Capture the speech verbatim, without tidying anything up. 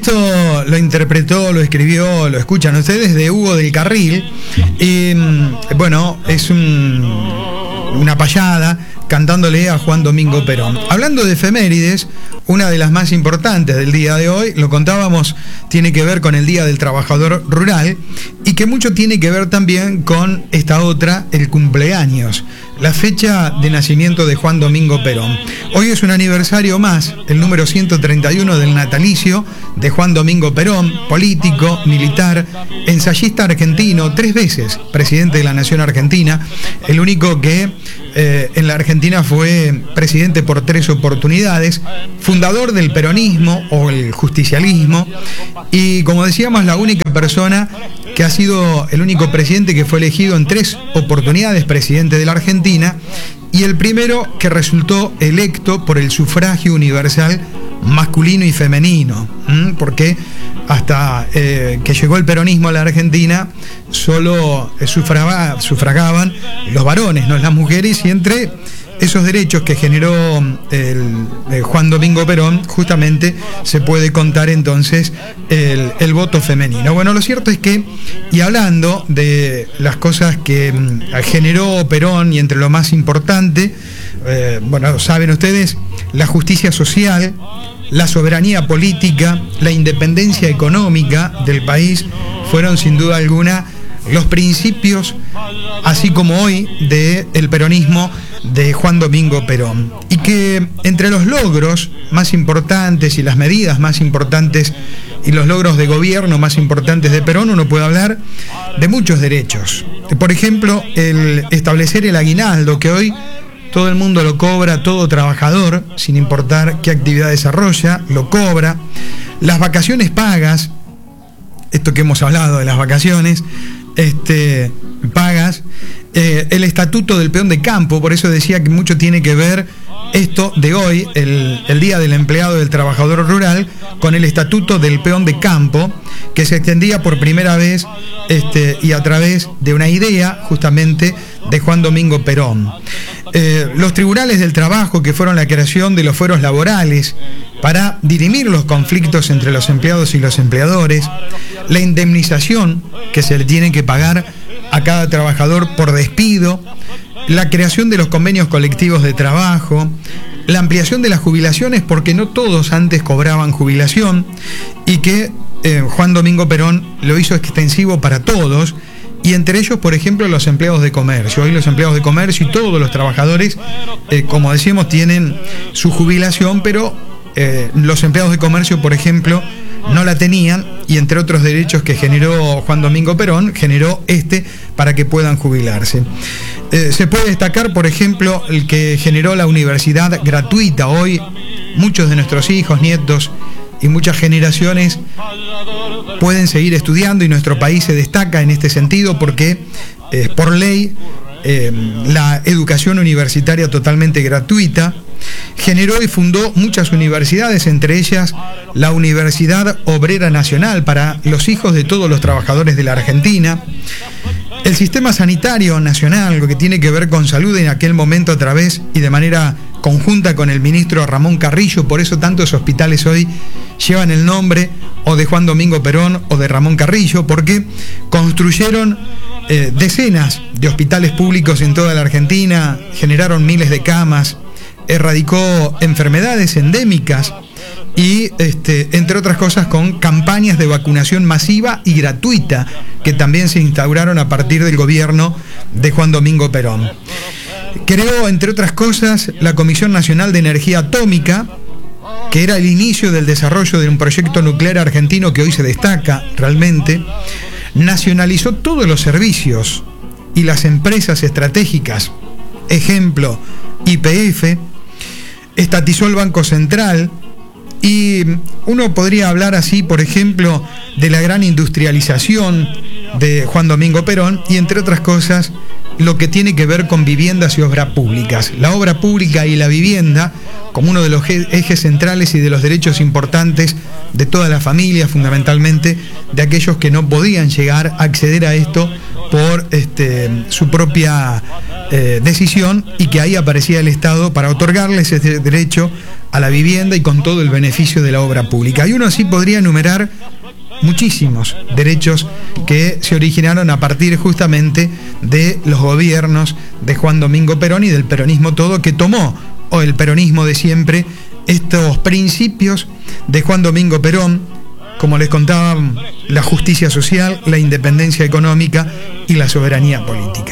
Esto lo interpretó, lo escribió, lo escuchan ustedes, de Hugo del Carril. Y bueno, es un, una payada cantándole a Juan Domingo Perón. Hablando de efemérides, una de las más importantes del día de hoy, lo contábamos, tiene que ver con el Día del Trabajador Rural y que mucho tiene que ver también con esta otra, el cumpleaños, la fecha de nacimiento de Juan Domingo Perón. Hoy es un aniversario más, el número ciento treinta y uno del natalicio de Juan Domingo Perón, político, militar, ensayista argentino, tres veces presidente de la Nación Argentina, el único que eh, en la Argentina fue presidente por tres oportunidades, fundador del peronismo o el justicialismo y, como decíamos, la única persona que ha sido el único presidente que fue elegido en tres oportunidades presidente de la Argentina y el primero que resultó electo por el sufragio universal masculino y femenino, ¿m? porque hasta eh, que llegó el peronismo a la Argentina solo eh, sufragaba, sufragaban los varones, no las mujeres, y entre esos derechos que generó el, el Juan Domingo Perón, justamente se puede contar entonces el, el voto femenino. Bueno, lo cierto es que, y hablando de las cosas que mm, generó Perón, y entre lo más importante, eh, bueno, saben ustedes, la justicia social, la soberanía política, la independencia económica del país, fueron sin duda alguna los principios, así como hoy, del peronismo de Juan Domingo Perón. Y que entre los logros más importantes y las medidas más importantes y los logros de gobierno más importantes de Perón, uno puede hablar de muchos derechos. Por ejemplo, el establecer el aguinaldo, que hoy todo el mundo lo cobra, todo trabajador, sin importar qué actividad desarrolla, lo cobra. Las vacaciones pagas, esto que hemos hablado de las vacaciones, este, pagas, eh, el estatuto del peón de campo, por eso decía que mucho tiene que ver esto de hoy, el, el Día del Empleado del Trabajador Rural, con el estatuto del peón de campo, que se extendía por primera vez este, y a través de una idea justamente de Juan Domingo Perón. Eh, los tribunales del trabajo, que fueron la creación de los fueros laborales para dirimir los conflictos entre los empleados y los empleadores, la indemnización que se le tiene que pagar a cada trabajador por despido, la creación de los convenios colectivos de trabajo, la ampliación de las jubilaciones, porque no todos antes cobraban jubilación, y que eh, Juan Domingo Perón lo hizo extensivo para todos, y entre ellos, por ejemplo, los empleados de comercio. Hoy los empleados de comercio y todos los trabajadores, eh, como decimos, tienen su jubilación, pero eh, los empleados de comercio, por ejemplo, no la tenían, y entre otros derechos que generó Juan Domingo Perón, generó este para que puedan jubilarse. Eh, se puede destacar, por ejemplo, el que generó la universidad gratuita. Hoy muchos de nuestros hijos, nietos y muchas generaciones pueden seguir estudiando, y nuestro país se destaca en este sentido porque eh, por ley eh, la educación universitaria totalmente gratuita. Generó y fundó muchas universidades, entre ellas la Universidad Obrera Nacional para los hijos de todos los trabajadores de la Argentina. El sistema sanitario nacional, lo que tiene que ver con salud en aquel momento, a través y de manera conjunta con el ministro Ramón Carrillo, por eso tantos hospitales hoy llevan el nombre o de Juan Domingo Perón o de Ramón Carrillo, porque construyeron eh, decenas de hospitales públicos en toda la Argentina, generaron miles de camas, erradicó enfermedades endémicas y, este, entre otras cosas, con campañas de vacunación masiva y gratuita que también se instauraron a partir del gobierno de Juan Domingo Perón. Creó, entre otras cosas, la Comisión Nacional de Energía Atómica, que era el inicio del desarrollo de un proyecto nuclear argentino que hoy se destaca realmente. Nacionalizó todos los servicios y las empresas estratégicas, ejemplo, Y P F, estatizó el Banco Central, y uno podría hablar así, por ejemplo, de la gran industrialización de Juan Domingo Perón, y entre otras cosas, lo que tiene que ver con viviendas y obras públicas. La obra pública y la vivienda como uno de los ejes centrales y de los derechos importantes de todas las familias, fundamentalmente de aquellos que no podían llegar a acceder a esto por este, su propia eh, decisión, y que ahí aparecía el Estado para otorgarles ese derecho a la vivienda y con todo el beneficio de la obra pública. Y uno así podría enumerar muchísimos derechos que se originaron a partir justamente de los gobiernos de Juan Domingo Perón y del peronismo todo, que tomó, o el peronismo de siempre, estos principios de Juan Domingo Perón, como les contaba, la justicia social, la independencia económica y la soberanía política.